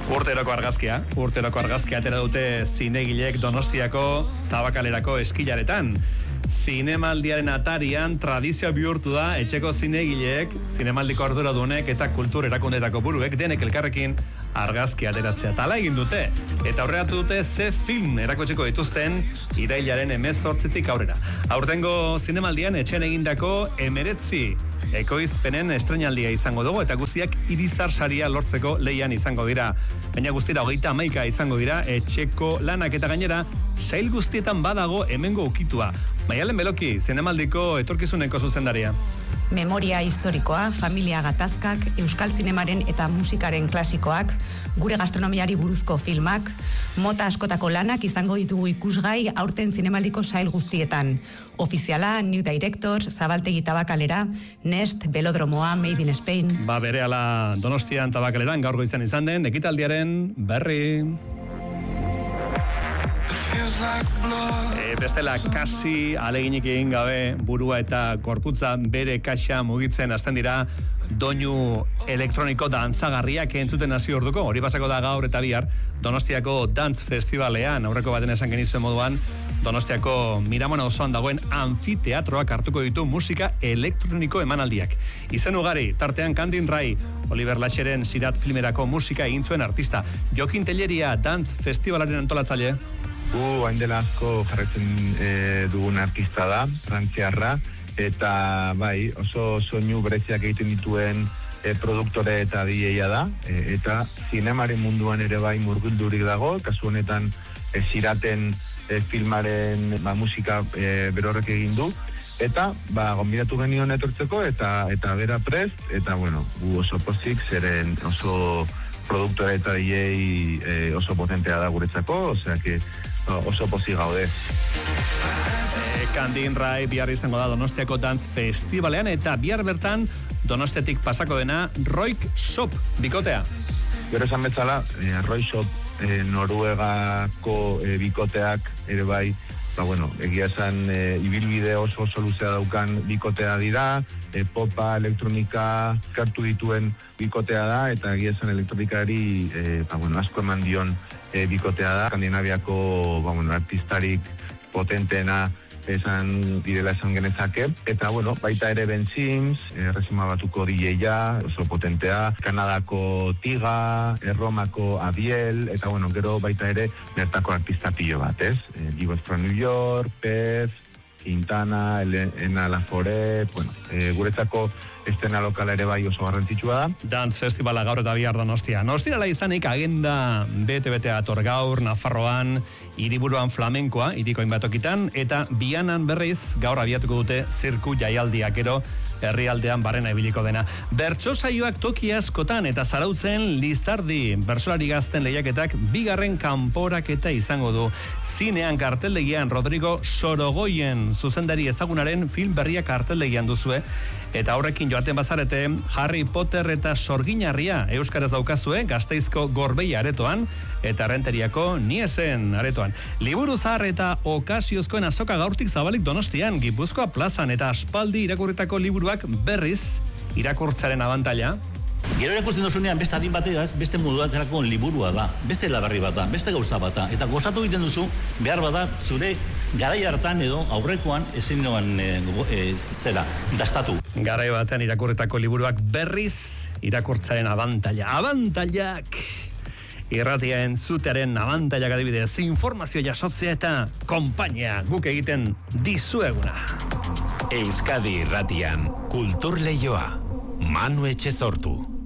Urteroko argazkia atera dute zinegileek Donostiako Tabakalerako eskilaretan. Zinemaldiaren atarian tradizioa bihurtu da etxeko zinegileek, zinemaldiko arduradunek eta kultur erakundetako buruek denek elkarrekin argazkia ateratzea tala egin dute. Eta aurreratu dute ze film erakotzeko dituzten irailaren 18tik aurrera. Aurtengo zinemaldian etxean egindako 19 ekoizpenen estrenaldia izango dugu eta guztiak Irizar saria lortzeko lehian izango dira. Baina guztira 31 izango dira etxeko lanak eta gainera sail guztietan badago hemengo ukitua. Maialen Beloki, zinemaldiko etorkizuneko zuzendaria. Memoria historikoa, familia gatazkak, euskal zinemaren eta musikaren klasikoak, gure gastronomiari buruzko filmak, mota askotako lanak izango ditugu ikusgai aurten zinemaldiko sail guztietan. Ofiziala, New Directors, Zabaltegi Tabakalera, Nest, Belodromoa, Made in Spain. Berehala Donostian Tabakaleran gaur goizan izan den ekitaldiaren berri. Bestela kasi aleginik egin gabe burua eta gorputza bere kaxa mugitzen hasten dira doinu elektroniko dantzagarriak entzuten hasi orduko. Hori pasako da gaur eta bihar Donostiako Dance Festivalean, aurreko baten esan genizuen moduan, Donostiako Miramona osoan dagoen anfiteatroak hartuko ditu musika elektroniko emanaldiak. Izen ugari, tartean Kandin Rai, Oliver Lacheren Sirat filmerako musika egin zuen artista. Jokin Telleria Dance Festivalaren antolatzaile. Hain dela asko jarretzen dugun artista da, frantziarra, eta bai, oso soinu bereziak egiten dituen produktore eta DJ-a da, eta zinemaren munduan ere bai murgildurik dago, kasu honetan Siraten filmaren musika berorrek egin du, eta gonbidatu genion etortzeko, eta bera prest, eta bueno, gu oso pozik, zeren oso produktore eta DJ oso potentea da guretzako, osea que oso pozik gaude. Kandin Rai bihar izango da Donostiako Dance Festivalean eta bihar bertan Donostiatik pasako dena Roik Shop bikotea. Gero esan bezala, Roik Shop Noruegako bikoteak ere bai, egia esan ibilbide oso luzea daukan bikotea dira, popa, elektronika kartu dituen bikotea da, eta egia esan elektronikari asko eman dion bikotea da. Skandinaviako artistarik potenteena direla esan genezake, eta baita ere Ben Sims, Erresuma Batuko DJ-a, oso potentea, Kanadako Tiga, Erromako Adiel, eta gero baita ere bertako artista pilo bat, ez? Livos from New York, Pez, Quintana, Elena Laforet, guretzako estena lokala ere bai oso garrantzitsua da. Dance Festivala gaur eta bihar Donostian. Ostirala izanik agenda bete ator gaur, Nafarroan, hiriburuan flamenkoa, hiriko hainbatokitan, eta Bianan berriz gaur abiatuko dute zirku jaialdiak, gero herrialdean barrena ibiliko dena. Bertso saioak toki askotan eta Zarautzen Lizardi bertsolari gazten lehiaketak bigarren kanporaketa izango du. Zinean karteldegian Rodrigo Sorogoyen zuzendari ezagunaren film berria karteldegian duzue, eta horrekin joaten bazarete Harry Potter eta Sorginarria euskaraz daukazue Gasteizko Gorbeia aretoan eta Errenteriako Niesen aretoan. Liburu zahar eta okasiozkoen azoka gaurtik zabalik Donostian, Gipuzkoa plazan eta aspaldi irakurritako liburuak berriz irakurtzaren abantaila. Gero irakurtzen dozunean beste adin bategaz, beste moduatzerako liburua da, beste labarri bat da, beste gauza bat da, eta gozatu egiten duzu, behar bada, zure garai hartan edo aurrekoan ezin noan dastatu. Garai batean irakurritako liburuak berriz irakurtzaren abantaila. Abantailak! Irratia entzutearen abantailak adibidez, informazio jasotzea eta konpainia guk egiten dizueguna. Euskadi Irratian, Kultur Leioa, Manu Etxezortu.